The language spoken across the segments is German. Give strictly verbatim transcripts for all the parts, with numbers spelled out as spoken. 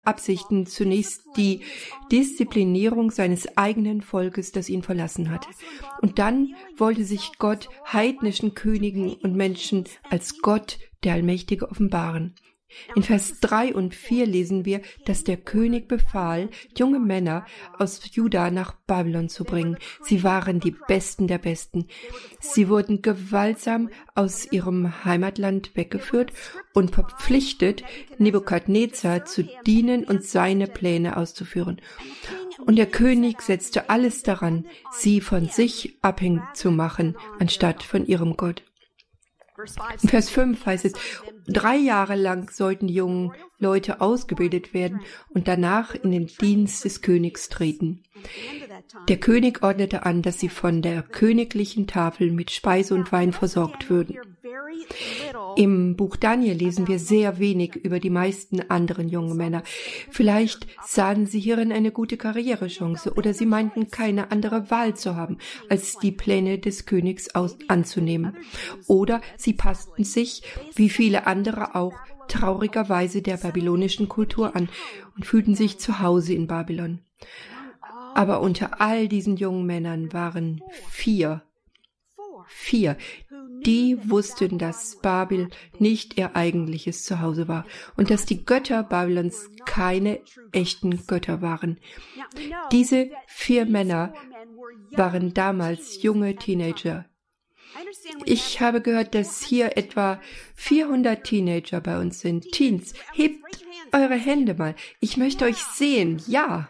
Absichten zunächst die Disziplinierung seines eigenen Volkes, das ihn verlassen hatte. Und dann wollte sich Gott heidnischen Königen und Menschen als Gott, der Allmächtige, offenbaren. In Vers drei und vier lesen wir, dass der König befahl, junge Männer aus Juda nach Babylon zu bringen. Sie waren die Besten der Besten. Sie wurden gewaltsam aus ihrem Heimatland weggeführt und verpflichtet, Nebukadnezar zu dienen und seine Pläne auszuführen. Und der König setzte alles daran, sie von sich abhängig zu machen, anstatt von ihrem Gott. In Vers fünf heißt es, drei Jahre lang sollten die jungen Leute ausgebildet werden und danach in den Dienst des Königs treten. Der König ordnete an, dass sie von der königlichen Tafel mit Speise und Wein versorgt würden. Im Buch Daniel lesen wir sehr wenig über die meisten anderen jungen Männer. Vielleicht sahen sie hierin eine gute Karrierechance oder sie meinten, keine andere Wahl zu haben, als die Pläne des Königs aus- anzunehmen. Oder sie passten sich, wie viele andere auch, traurigerweise der babylonischen Kultur an und fühlten sich zu Hause in Babylon. Aber unter all diesen jungen Männern waren vier, vier, die wussten, dass Babel nicht ihr eigentliches Zuhause war und dass die Götter Babylons keine echten Götter waren. Diese vier Männer waren damals junge Teenager. Ich habe gehört, dass hier etwa vierhundert Teenager bei uns sind. Teens, hebt eure Hände mal. Ich möchte euch sehen. Ja.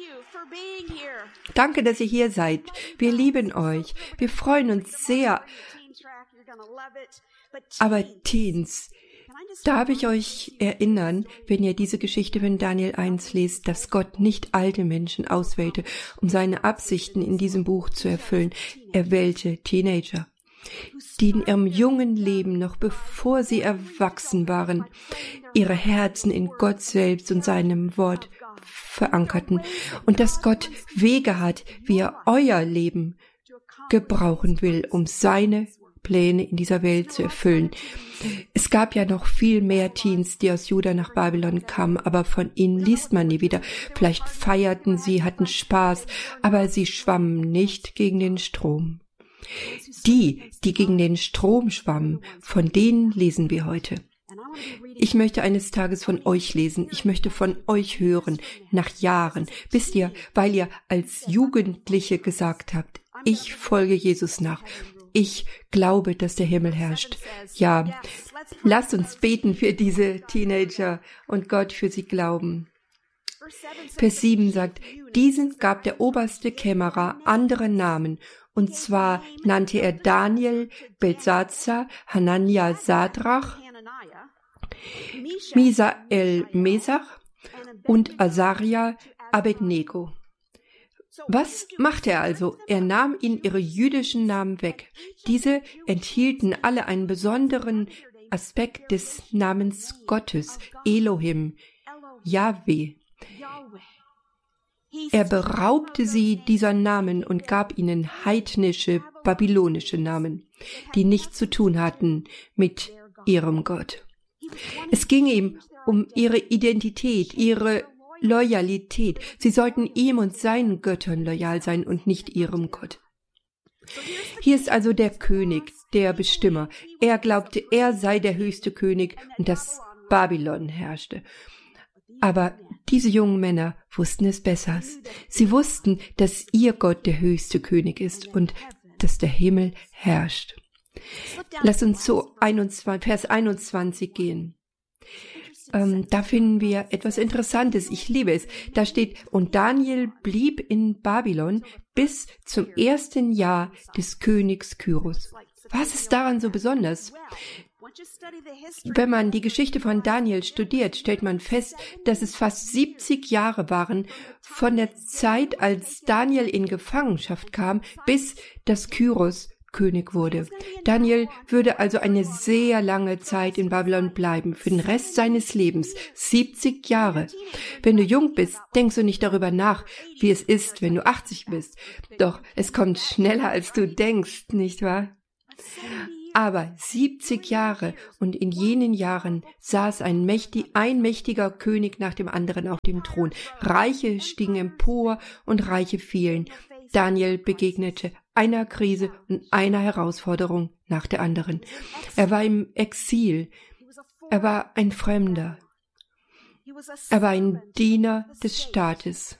Danke, dass ihr hier seid. Wir lieben euch. Wir freuen uns sehr. Aber Teens, darf ich euch erinnern, wenn ihr diese Geschichte von Daniel eins lest, dass Gott nicht alte Menschen auswählte, um seine Absichten in diesem Buch zu erfüllen. Er wählte Teenager, die in ihrem jungen Leben, noch bevor sie erwachsen waren, ihre Herzen in Gott selbst und seinem Wort verankerten und dass Gott Wege hat, wie er euer Leben gebrauchen will, um seine Pläne in dieser Welt zu erfüllen. Es gab ja noch viel mehr Teens, die aus Juda nach Babylon kamen, aber von ihnen liest man nie wieder. Vielleicht feierten sie, hatten Spaß, aber sie schwammen nicht gegen den Strom. Die, die gegen den Strom schwammen, von denen lesen wir heute. Ich möchte eines Tages von euch lesen. Ich möchte von euch hören, nach Jahren. Wisst ihr, weil ihr als Jugendliche gesagt habt, ich folge Jesus nach. Ich glaube, dass der Himmel herrscht. Ja, lasst uns beten für diese Teenager und Gott für sie glauben. Vers sieben sagt, diesen gab der oberste Kämmerer andere Namen, und zwar nannte er Daniel, Belsatzar, Hanania, Sadrach, Misael, Mesach und Azaria, Abednego. Was machte er also? Er nahm ihnen ihre jüdischen Namen weg. Diese enthielten alle einen besonderen Aspekt des Namens Gottes, Elohim, Yahweh. Er beraubte sie dieser Namen und gab ihnen heidnische, babylonische Namen, die nichts zu tun hatten mit ihrem Gott. Es ging ihm um ihre Identität, ihre Loyalität. Sie sollten ihm und seinen Göttern loyal sein und nicht ihrem Gott. Hier ist also der König, der Bestimmer. Er glaubte, er sei der höchste König und dass Babylon herrschte. Aber diese jungen Männer wussten es besser. Sie wussten, dass ihr Gott der höchste König ist und dass der Himmel herrscht. Lass uns zu einundzwanzig, Vers einundzwanzig gehen. Ähm, da finden wir etwas Interessantes. Ich liebe es. Da steht, und Daniel blieb in Babylon bis zum ersten Jahr des Königs Kyros. Was ist daran so besonders? Wenn man die Geschichte von Daniel studiert, stellt man fest, dass es fast siebzig Jahre waren von der Zeit, als Daniel in Gefangenschaft kam, bis das Kyros König wurde. Daniel würde also eine sehr lange Zeit in Babylon bleiben, für den Rest seines Lebens, siebzig Jahre. Wenn du jung bist, denkst du nicht darüber nach, wie es ist, wenn du achtzig bist. Doch es kommt schneller, als du denkst, nicht wahr? Aber siebzig Jahre, und in jenen Jahren saß ein, mächtig, ein mächtiger König nach dem anderen auf dem Thron. Reiche stiegen empor und Reiche fielen. Daniel begegnete einer Krise und einer Herausforderung nach der anderen. Er war im Exil. Er war ein Fremder. Er war ein Diener des Staates.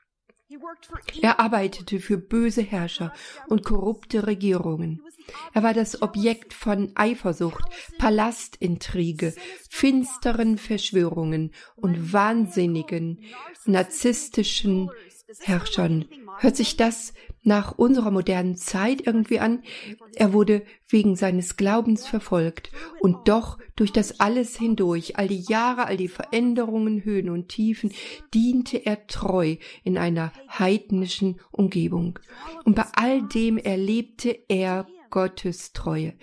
Er arbeitete für böse Herrscher und korrupte Regierungen. Er war das Objekt von Eifersucht, Palastintrige, finsteren Verschwörungen und wahnsinnigen, narzisstischen Herrschern. Hört sich das nach unserer modernen Zeit irgendwie an? Er wurde wegen seines Glaubens verfolgt und doch durch das alles hindurch, all die Jahre, all die Veränderungen, Höhen und Tiefen, diente er treu in einer heidnischen Umgebung. Und bei all dem erlebte er Gottes Treue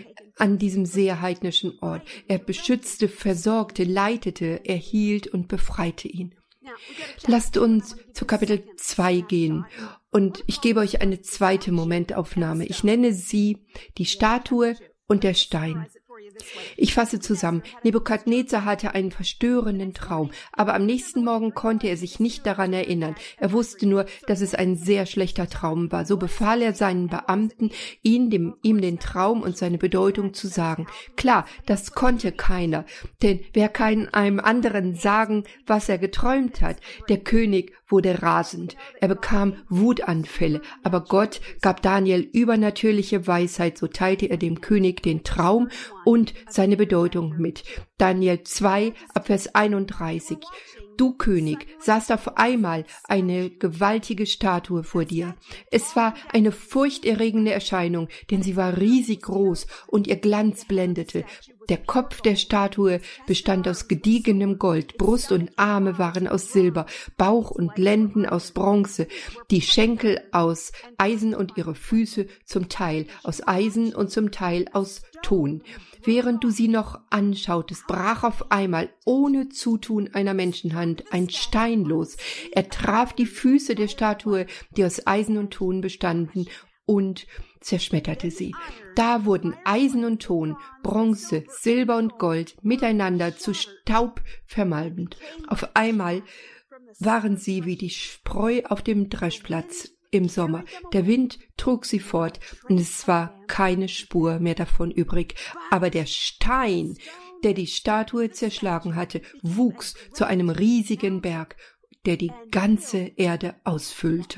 an diesem sehr heidnischen Ort. Er beschützte, versorgte, leitete, er hielt und befreite ihn. Lasst uns zu Kapitel zwei gehen und ich gebe euch eine zweite Momentaufnahme. Ich nenne sie die Statue und der Stein. Ich fasse zusammen. Nebukadnezar hatte einen verstörenden Traum, aber am nächsten Morgen konnte er sich nicht daran erinnern. Er wusste nur, dass es ein sehr schlechter Traum war. So befahl er seinen Beamten, ihn, dem, ihm den Traum und seine Bedeutung zu sagen. Klar, das konnte keiner, denn wer kann einem anderen sagen, was er geträumt hat? Der König wurde rasend. Er bekam Wutanfälle, aber Gott gab Daniel übernatürliche Weisheit, so teilte er dem König den Traum und seine Bedeutung mit. Daniel zwei, Abvers einunddreißig. Du König, sahst auf einmal eine gewaltige Statue vor dir. Es war eine furchterregende Erscheinung, denn sie war riesig groß und ihr Glanz blendete. Der Kopf der Statue bestand aus gediegenem Gold, Brust und Arme waren aus Silber, Bauch und Lenden aus Bronze, die Schenkel aus Eisen und ihre Füße zum Teil aus Eisen und zum Teil aus Ton. Während du sie noch anschautest, brach auf einmal ohne Zutun einer Menschenhand ein Stein los. Er traf die Füße der Statue, die aus Eisen und Ton bestanden, und zerschmetterte sie. Da wurden Eisen und Ton, Bronze, Silber und Gold miteinander zu Staub vermalmt. Auf einmal waren sie wie die Spreu auf dem Dreschplatz im Sommer. Der Wind trug sie fort und es war keine Spur mehr davon übrig. Aber der Stein, der die Statue zerschlagen hatte, wuchs zu einem riesigen Berg, der die ganze Erde ausfüllte.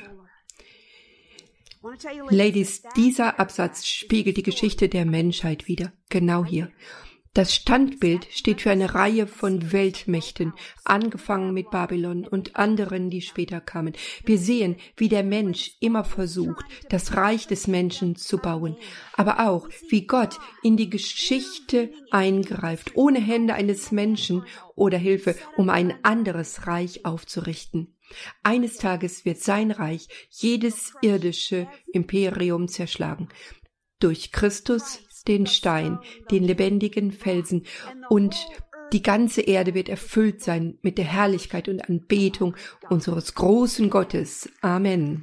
Ladies, dieser Absatz spiegelt die Geschichte der Menschheit wider, genau hier. Das Standbild steht für eine Reihe von Weltmächten, angefangen mit Babylon und anderen, die später kamen. Wir sehen, wie der Mensch immer versucht, das Reich des Menschen zu bauen, aber auch, wie Gott in die Geschichte eingreift, ohne Hände eines Menschen oder Hilfe, um ein anderes Reich aufzurichten. Eines Tages wird sein Reich jedes irdische Imperium zerschlagen. Durch Christus, den Stein, den lebendigen Felsen, und die ganze Erde wird erfüllt sein mit der Herrlichkeit und Anbetung unseres großen Gottes. Amen.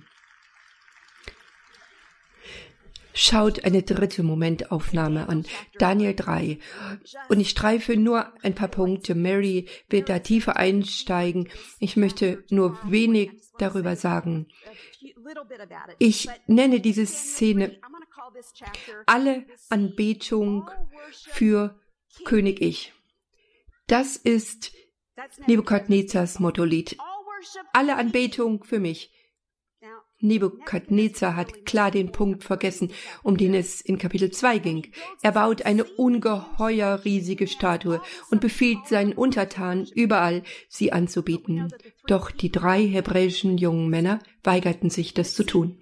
Schaut eine dritte Momentaufnahme an, Daniel drei. Und ich streife nur ein paar Punkte. Mary wird da tiefer einsteigen. Ich möchte nur wenig darüber sagen. Ich nenne diese Szene alle Anbetung für König Ich. Das ist Nebukadnezars Mottolied. Alle Anbetung für mich. Nebukadnezar hat klar den Punkt vergessen, um den es in Kapitel zwei ging. Er baut eine ungeheuer riesige Statue und befiehlt seinen Untertanen, überall sie anzubieten. Doch die drei hebräischen jungen Männer weigerten sich, das zu tun.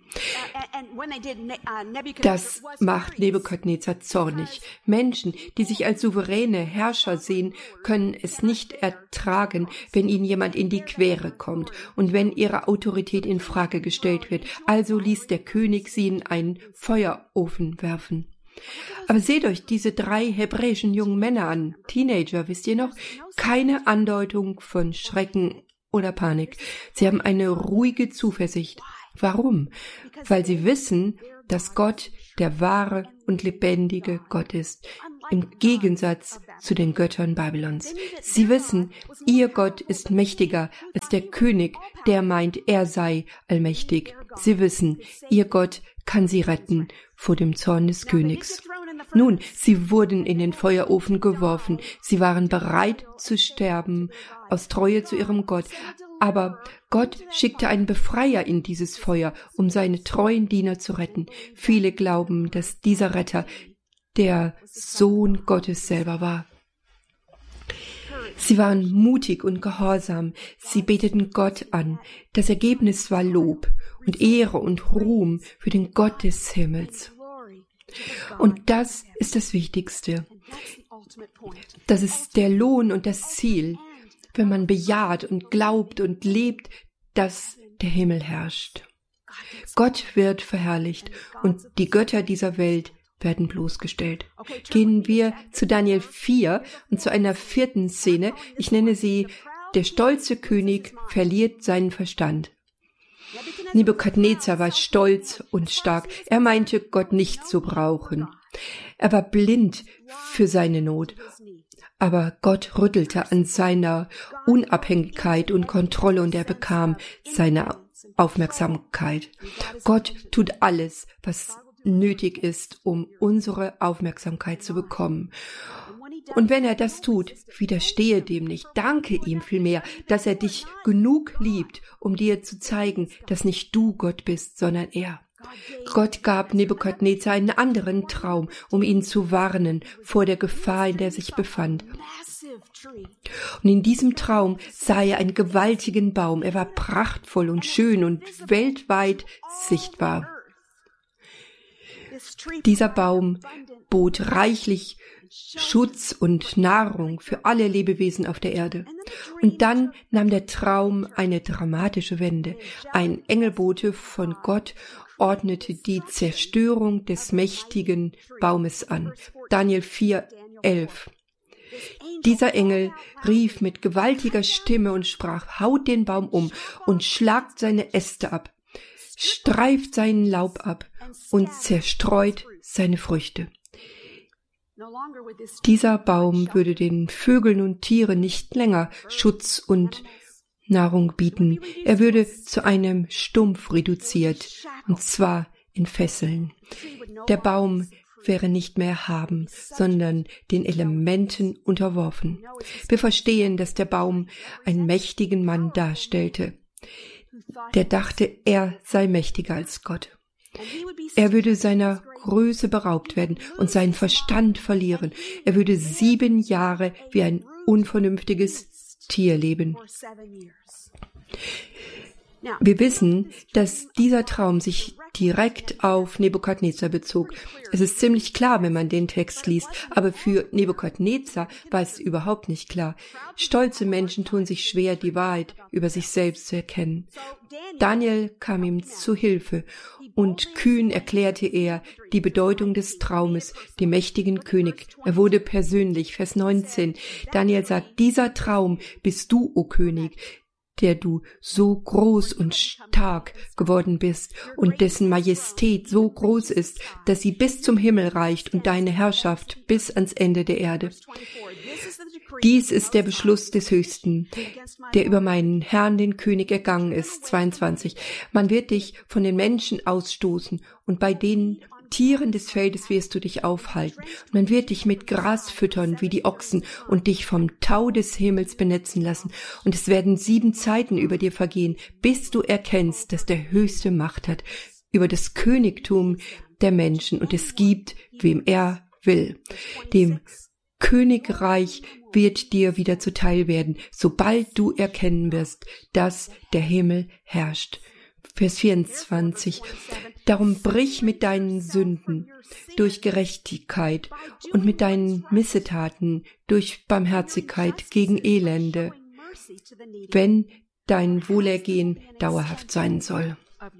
Das macht Nebukadnezar zornig. Menschen, die sich als souveräne Herrscher sehen, können es nicht ertragen, wenn ihnen jemand in die Quere kommt und wenn ihre Autorität in Frage gestellt wird. Also ließ der König sie in einen Feuerofen werfen. Aber seht euch diese drei hebräischen jungen Männer an, Teenager, wisst ihr noch? Keine Andeutung von Schrecken oder Panik. Sie haben eine ruhige Zuversicht. Warum? Weil sie wissen, dass Gott der wahre und lebendige Gott ist, im Gegensatz zu den Göttern Babylons. Sie wissen, ihr Gott ist mächtiger als der König, der meint, er sei allmächtig. Sie wissen, ihr Gott kann sie retten vor dem Zorn des Königs. Nun, sie wurden in den Feuerofen geworfen. Sie waren bereit zu sterben, aus Treue zu ihrem Gott. Aber Gott schickte einen Befreier in dieses Feuer, um seine treuen Diener zu retten. Viele glauben, dass dieser Retter der Sohn Gottes selber war. Sie waren mutig und gehorsam. Sie beteten Gott an. Das Ergebnis war Lob und Ehre und Ruhm für den Gott des Himmels. Und das ist das Wichtigste. Das ist der Lohn und das Ziel, wenn man bejaht und glaubt und lebt, dass der Himmel herrscht. Gott wird verherrlicht und die Götter dieser Welt werden bloßgestellt. Gehen wir zu Daniel vier und zu einer vierten Szene. Ich nenne sie: Der stolze König verliert seinen Verstand. Nebukadnezar war stolz und stark. Er meinte, Gott nicht zu brauchen. Er war blind für seine Not. Aber Gott rüttelte an seiner Unabhängigkeit und Kontrolle und er bekam seine Aufmerksamkeit. Gott tut alles, was nötig ist, um unsere Aufmerksamkeit zu bekommen. Und wenn er das tut, widerstehe dem nicht. Danke ihm vielmehr, dass er dich genug liebt, um dir zu zeigen, dass nicht du Gott bist, sondern er. Gott gab Nebukadnezar einen anderen Traum, um ihn zu warnen vor der Gefahr, in der er sich befand. Und in diesem Traum sah er einen gewaltigen Baum. Er war prachtvoll und schön und weltweit sichtbar. Dieser Baum bot reichlich Schutz und Nahrung für alle Lebewesen auf der Erde. Und dann nahm der Traum eine dramatische Wende. Ein Engelbote von Gott ordnete die Zerstörung des mächtigen Baumes an. Daniel vier, elf. Dieser Engel rief mit gewaltiger Stimme und sprach: Haut den Baum um und schlagt seine Äste ab, streift seinen Laub ab und zerstreut seine Früchte. Dieser Baum würde den Vögeln und Tieren nicht länger Schutz und Nahrung bieten. Er würde zu einem Stumpf reduziert, und zwar in Fesseln. Der Baum wäre nicht mehr erhaben, sondern den Elementen unterworfen. Wir verstehen, dass der Baum einen mächtigen Mann darstellte, der dachte, er sei mächtiger als Gott. Er würde seiner Größe beraubt werden und seinen Verstand verlieren. Er würde sieben Jahre wie ein unvernünftiges Tier leben. Wir wissen, dass dieser Traum sich direkt auf Nebukadnezar bezog. Es ist ziemlich klar, wenn man den Text liest, aber für Nebukadnezar war es überhaupt nicht klar. Stolze Menschen tun sich schwer, die Wahrheit über sich selbst zu erkennen. Daniel kam ihm zu Hilfe und kühn erklärte er die Bedeutung des Traumes dem mächtigen König. Er wurde persönlich. Vers neunzehn. Daniel sagt: Dieser Traum bist du, o König, der du so groß und stark geworden bist und dessen Majestät so groß ist, dass sie bis zum Himmel reicht und deine Herrschaft bis ans Ende der Erde. Dies ist der Beschluss des Höchsten, der über meinen Herrn, den König, ergangen ist. zweiundzwanzig. Man wird dich von den Menschen ausstoßen und bei den Tieren des Feldes wirst du dich aufhalten. Man wird dich mit Gras füttern wie die Ochsen und dich vom Tau des Himmels benetzen lassen. Und es werden sieben Zeiten über dir vergehen, bis du erkennst, dass der Höchste Macht hat über das Königtum der Menschen und es gibt, wem er will. Dem Königreich wird dir wieder zuteil werden, sobald du erkennen wirst, dass der Himmel herrscht. Vers vierundzwanzig. Darum brich mit deinen Sünden durch Gerechtigkeit und mit deinen Missetaten durch Barmherzigkeit gegen Elende, wenn dein Wohlergehen dauerhaft sein soll.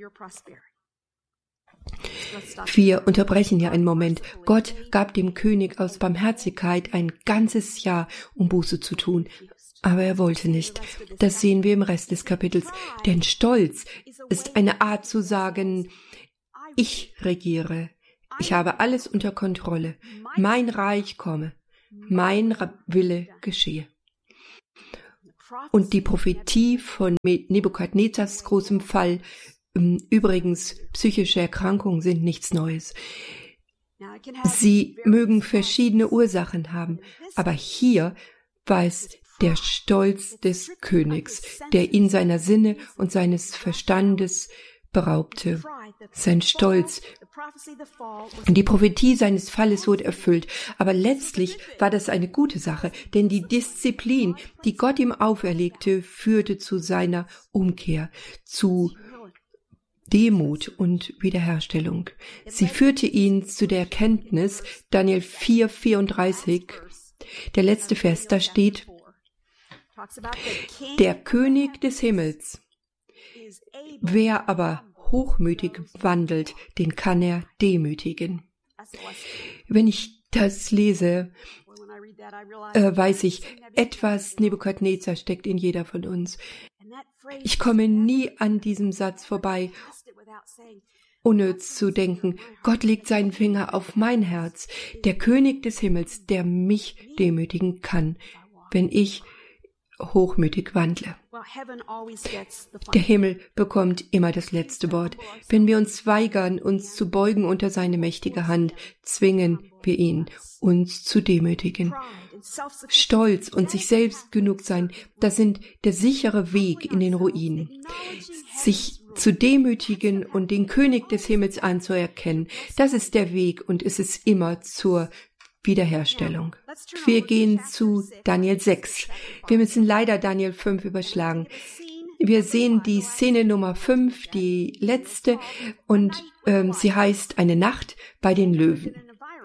Wir unterbrechen hier einen Moment. Gott gab dem König aus Barmherzigkeit ein ganzes Jahr, um Buße zu tun. Aber er wollte nicht. Das sehen wir im Rest des Kapitels. Denn Stolz ist eine Art zu sagen, ich regiere, ich habe alles unter Kontrolle, mein Reich komme, mein Wille geschehe. Und die Prophetie von Nebukadnezars großem Fall, übrigens psychische Erkrankungen sind nichts Neues. Sie mögen verschiedene Ursachen haben, aber hier war es der Stolz des Königs, der ihn seiner Sinne und seines Verstandes beraubte. Sein Stolz. Die Prophetie seines Falles wurde erfüllt, aber letztlich war das eine gute Sache, denn die Disziplin, die Gott ihm auferlegte, führte zu seiner Umkehr, zu Demut und Wiederherstellung. Sie führte ihn zu der Erkenntnis, Daniel vier, vierunddreißig, der letzte Vers, da steht, der König des Himmels, wer aber hochmütig wandelt, den kann er demütigen. Wenn ich das lese, äh, weiß ich, etwas Nebukadnezar steckt in jeder von uns. Ich komme nie an diesem Satz vorbei, ohne zu denken, Gott legt seinen Finger auf mein Herz, der König des Himmels, der mich demütigen kann, wenn ich hochmütig wandle. Der Himmel bekommt immer das letzte Wort. Wenn wir uns weigern, uns zu beugen unter seine mächtige Hand, zwingen wir ihn, uns zu demütigen. Stolz und sich selbst genug sein, das sind der sichere Weg in den Ruin. Sich zu demütigen und den König des Himmels anzuerkennen, das ist der Weg und es ist immer zur Wiederherstellung. Wir gehen zu Daniel sechs. Wir müssen leider Daniel fünf überschlagen. Wir sehen die Szene Nummer fünf, die letzte, und ähm, sie heißt Eine Nacht bei den Löwen.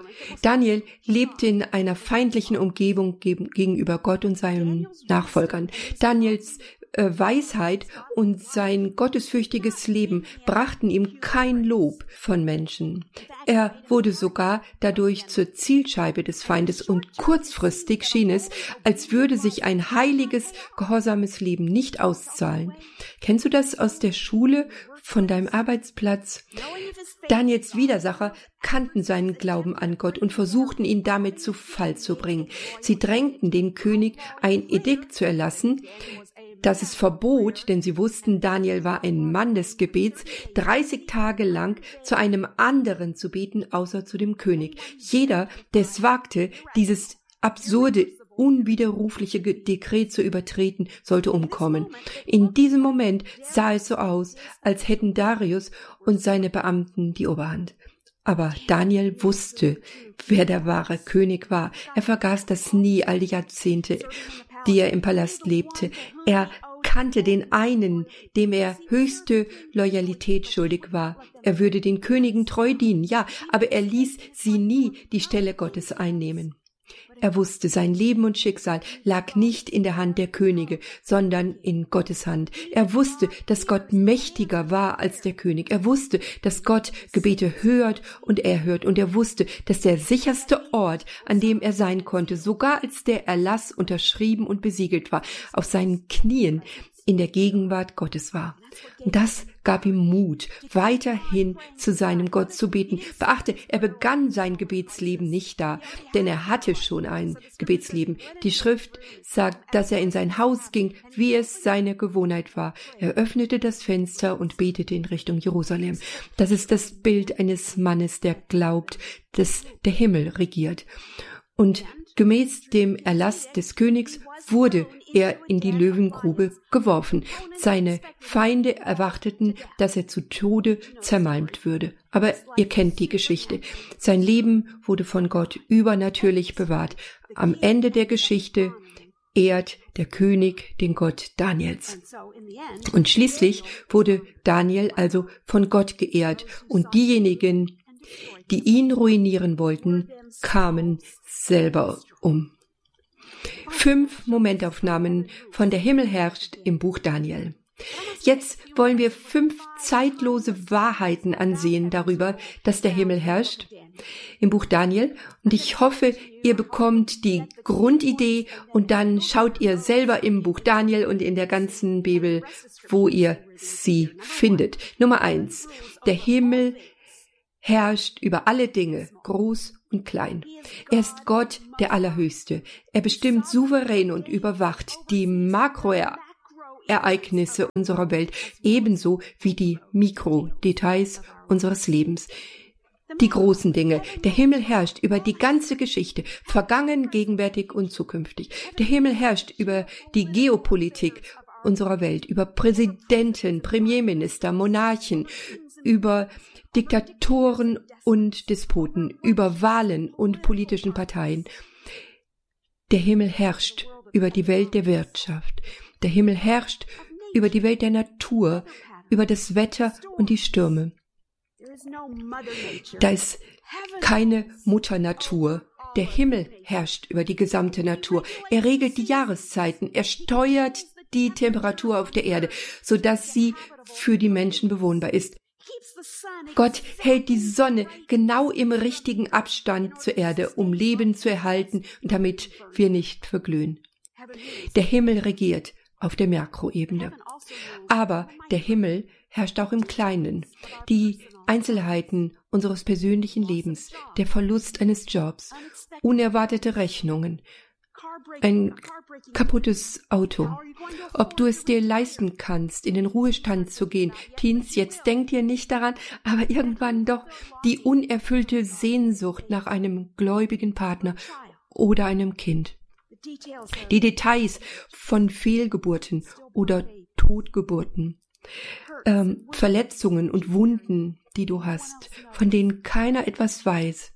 Daniel lebte in einer feindlichen Umgebung gegenüber Gott und seinen Nachfolgern. Daniels äh, Weisheit und sein gottesfürchtiges Leben brachten ihm kein Lob von Menschen. Er wurde sogar dadurch zur Zielscheibe des Feindes und kurzfristig schien es, als würde sich ein heiliges, gehorsames Leben nicht auszahlen. Kennst du das aus der Schule, von deinem Arbeitsplatz? Daniels Widersacher kannten seinen Glauben an Gott und versuchten ihn damit zu Fall zu bringen. Sie drängten den König, ein Edikt zu erlassen, das es verbot, denn sie wussten, Daniel war ein Mann des Gebets, dreißig Tage lang zu einem anderen zu beten, außer zu dem König. Jeder, der es wagte, dieses absurde, unwiderrufliche Dekret zu übertreten, sollte umkommen. In diesem Moment sah es so aus, als hätten Darius und seine Beamten die Oberhand. Aber Daniel wusste, wer der wahre König war. Er vergaß das nie, all die Jahrzehnte, die er im Palast lebte. Er kannte den einen, dem er höchste Loyalität schuldig war. Er würde den Königen treu dienen, ja, aber er ließ sie nie die Stelle Gottes einnehmen. Er wusste, sein Leben und Schicksal lag nicht in der Hand der Könige, sondern in Gottes Hand. Er wusste, dass Gott mächtiger war als der König. Er wusste, dass Gott Gebete hört und erhört. Und er wusste, dass der sicherste Ort, an dem er sein konnte, sogar als der Erlass unterschrieben und besiegelt war, auf seinen Knien in der Gegenwart Gottes war. Und das gab ihm Mut, weiterhin zu seinem Gott zu beten. Beachte, er begann sein Gebetsleben nicht da, denn er hatte schon ein Gebetsleben. Die Schrift sagt, dass er in sein Haus ging, wie es seine Gewohnheit war. Er öffnete das Fenster und betete in Richtung Jerusalem. Das ist das Bild eines Mannes, der glaubt, dass der Himmel regiert. Und gemäß dem Erlass des Königs wurde er in die Löwengrube geworfen. Seine Feinde erwarteten, dass er zu Tode zermalmt würde. Aber ihr kennt die Geschichte. Sein Leben wurde von Gott übernatürlich bewahrt. Am Ende der Geschichte ehrt der König den Gott Daniels. Und schließlich wurde Daniel also von Gott geehrt. Und diejenigen, die ihn ruinieren wollten, kamen selber um. Fünf Momentaufnahmen von Der Himmel herrscht im Buch Daniel. Jetzt wollen wir fünf zeitlose Wahrheiten ansehen darüber, dass der Himmel herrscht. im Buch Daniel. Und ich hoffe, ihr bekommt die Grundidee und dann schaut ihr selber im Buch Daniel und in der ganzen Bibel, wo ihr sie findet. Nummer eins. Der Himmel herrscht über alle Dinge, groß und klein. Er ist Gott, der Allerhöchste. Er bestimmt souverän und überwacht die Makroereignisse unserer Welt, ebenso wie die Mikrodetails unseres Lebens. Die großen Dinge. Der Himmel herrscht über die ganze Geschichte, vergangen, gegenwärtig und zukünftig. Der Himmel herrscht über die Geopolitik unserer Welt, über Präsidenten, Premierminister, Monarchen, über Diktatoren und Despoten, über Wahlen und politischen Parteien. Der Himmel herrscht über die Welt der Wirtschaft. Der Himmel herrscht über die Welt der Natur, über das Wetter und die Stürme. Da ist keine Mutter Natur. Der Himmel herrscht über die gesamte Natur. Er regelt die Jahreszeiten. Er steuert die Temperatur auf der Erde, sodass sie für die Menschen bewohnbar ist. Gott hält die Sonne genau im richtigen Abstand zur Erde, um Leben zu erhalten und damit wir nicht verglühen. Der Himmel regiert auf der Makroebene. Aber der Himmel herrscht auch im Kleinen. Die Einzelheiten unseres persönlichen Lebens, der Verlust eines Jobs, unerwartete Rechnungen, ein kaputtes Auto, ob du es dir leisten kannst, in den Ruhestand zu gehen. Teens, jetzt denkt ihr nicht daran, aber irgendwann doch die unerfüllte Sehnsucht nach einem gläubigen Partner oder einem Kind. Die Details von Fehlgeburten oder Totgeburten, ähm, Verletzungen und Wunden, die du hast, von denen keiner etwas weiß,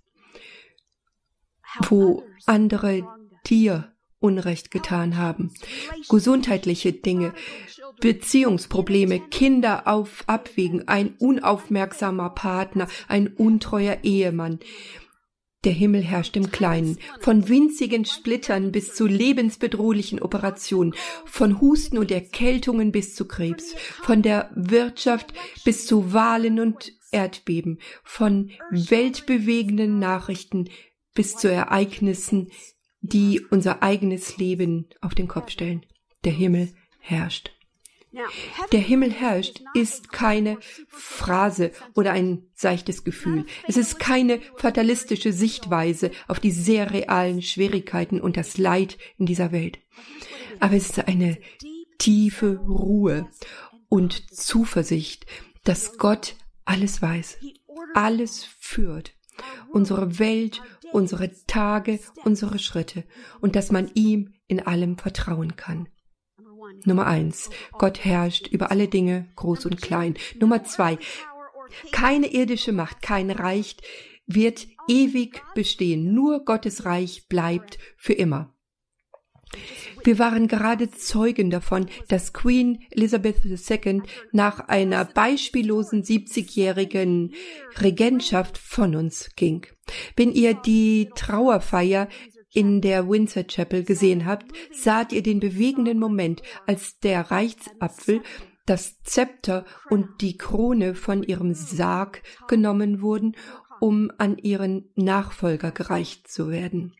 wo andere dir Unrecht getan haben, gesundheitliche Dinge, Beziehungsprobleme, Kinder auf Abwägen, ein unaufmerksamer Partner, ein untreuer Ehemann. Der Himmel herrscht im Kleinen, von winzigen Splittern bis zu lebensbedrohlichen Operationen, von Husten und Erkältungen bis zu Krebs, von der Wirtschaft bis zu Wahlen und Erdbeben, von weltbewegenden Nachrichten bis zu Ereignissen, die unser eigenes Leben auf den Kopf stellen. Der Himmel herrscht. Der Himmel herrscht ist keine Phrase oder ein seichtes Gefühl. Es ist keine fatalistische Sichtweise auf die sehr realen Schwierigkeiten und das Leid in dieser Welt. Aber es ist eine tiefe Ruhe und Zuversicht, dass Gott alles weiß, alles führt, unsere Welt, unsere Tage, unsere Schritte und dass man ihm in allem vertrauen kann. Nummer eins, Gott herrscht über alle Dinge, groß und klein. Nummer zwei, keine irdische Macht, kein Reich wird ewig bestehen. Nur Gottes Reich bleibt für immer. Wir waren gerade Zeugen davon, dass Queen Elizabeth die Zweite nach einer beispiellosen siebzigjährigen Regentschaft von uns ging. Wenn ihr die Trauerfeier in der Windsor Chapel gesehen habt, saht ihr den bewegenden Moment, als der Reichsapfel, das Zepter und die Krone von ihrem Sarg genommen wurden, um an ihren Nachfolger gereicht zu werden.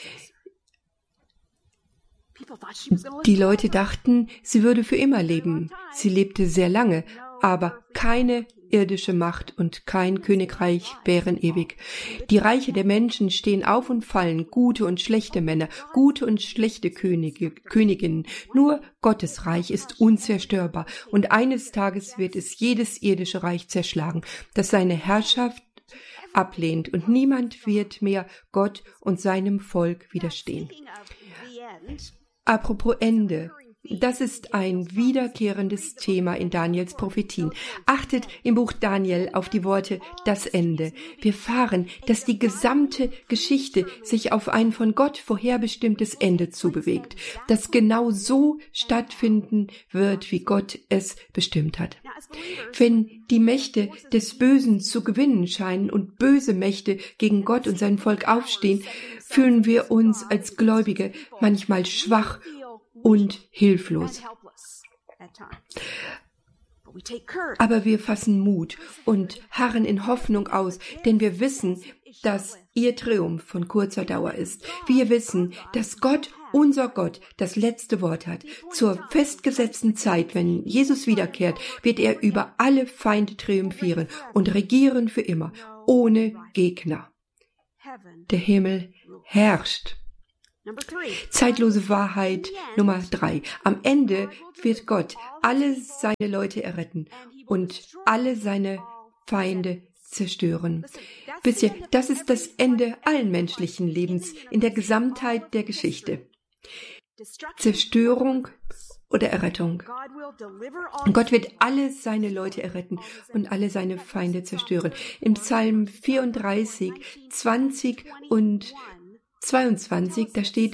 Die Leute dachten, sie würde für immer leben. Sie lebte sehr lange, aber keine irdische Macht und kein Königreich wären ewig. Die Reiche der Menschen stehen auf und fallen, gute und schlechte Männer, gute und schlechte Könige, Königinnen. Nur Gottes Reich ist unzerstörbar und eines Tages wird es jedes irdische Reich zerschlagen, das seine Herrschaft ablehnt und niemand wird mehr Gott und seinem Volk widerstehen. Apropos Ende. Das ist ein wiederkehrendes Thema in Daniels Prophetien. Achtet im Buch Daniel auf die Worte das Ende. Wir erfahren, dass die gesamte Geschichte sich auf ein von Gott vorherbestimmtes Ende zubewegt, das genau so stattfinden wird, wie Gott es bestimmt hat. Wenn die Mächte des Bösen zu gewinnen scheinen und böse Mächte gegen Gott und sein Volk aufstehen, fühlen wir uns als Gläubige manchmal schwach und hilflos. Aber wir fassen Mut und harren in Hoffnung aus, denn wir wissen, dass ihr Triumph von kurzer Dauer ist. Wir wissen, dass Gott, unser Gott, das letzte Wort hat. Zur festgesetzten Zeit, wenn Jesus wiederkehrt, wird er über alle Feinde triumphieren und regieren für immer, ohne Gegner. Der Himmel herrscht. Zeitlose Wahrheit Nummer drei. Am Ende wird Gott alle seine Leute erretten und alle seine Feinde zerstören. Wisst ihr, das ist das Ende allen menschlichen Lebens in der Gesamtheit der Geschichte. Zerstörung oder Errettung. Und Gott wird alle seine Leute erretten und alle seine Feinde zerstören. Im Psalm vierunddreißig, zwanzig und zweiundzwanzig, da steht: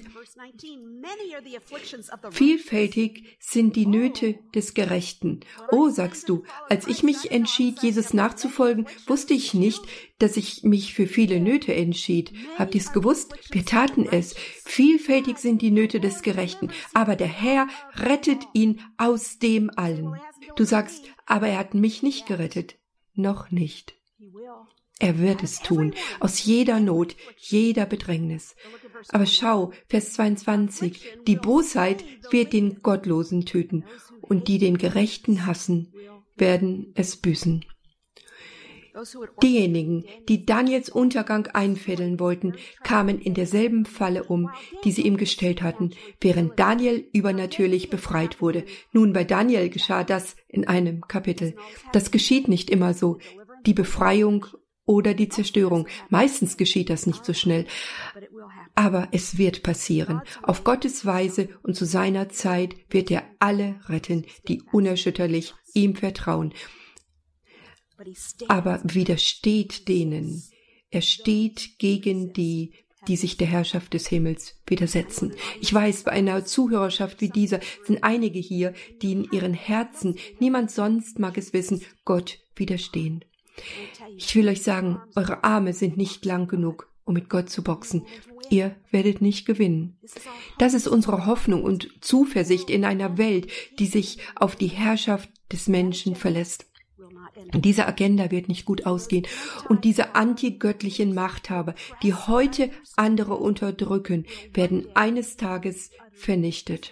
Vielfältig sind die Nöte des Gerechten. Oh, sagst du, als ich mich entschied, Jesus nachzufolgen, wusste ich nicht, dass ich mich für viele Nöte entschied. Habt ihr es gewusst? Wir taten es. Vielfältig sind die Nöte des Gerechten, aber der Herr rettet ihn aus dem allen. Du sagst, aber er hat mich nicht gerettet. Noch nicht. Er wird es tun, aus jeder Not, jeder Bedrängnis. Aber schau, Vers zweiundzwanzig, die Bosheit wird den Gottlosen töten, und die den Gerechten hassen, werden es büßen. Diejenigen, die Daniels Untergang einfädeln wollten, kamen in derselben Falle um, die sie ihm gestellt hatten, während Daniel übernatürlich befreit wurde. Nun, bei Daniel geschah das in einem Kapitel. Das geschieht nicht immer so. Die Befreiung oder die Zerstörung. Meistens geschieht das nicht so schnell. Aber es wird passieren. Auf Gottes Weise und zu seiner Zeit wird er alle retten, die unerschütterlich ihm vertrauen. Aber widersteht denen. Er steht gegen die, die sich der Herrschaft des Himmels widersetzen. Ich weiß, bei einer Zuhörerschaft wie dieser sind einige hier, die in ihren Herzen, niemand sonst mag es wissen, Gott widerstehen. Ich will euch sagen, eure Arme sind nicht lang genug, um mit Gott zu boxen. Ihr werdet nicht gewinnen. Das ist unsere Hoffnung und Zuversicht in einer Welt, die sich auf die Herrschaft des Menschen verlässt. Diese Agenda wird nicht gut ausgehen. Und diese antigöttlichen Machthaber, die heute andere unterdrücken, werden eines Tages vernichtet.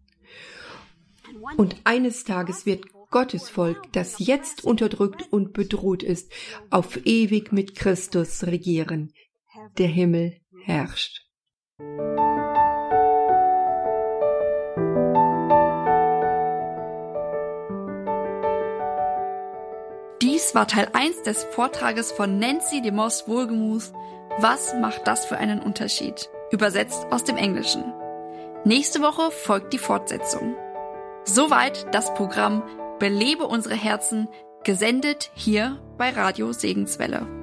Und eines Tages wird Gottes Volk, das jetzt unterdrückt und bedroht ist, auf ewig mit Christus regieren. Der Himmel herrscht. Dies war Teil eins des Vortrages von Nancy DeMoss Wohlgemuth. Was macht das für einen Unterschied? Übersetzt aus dem Englischen. Nächste Woche folgt die Fortsetzung. Soweit das Programm Belebe unsere Herzen, gesendet hier bei Radio Segenswelle.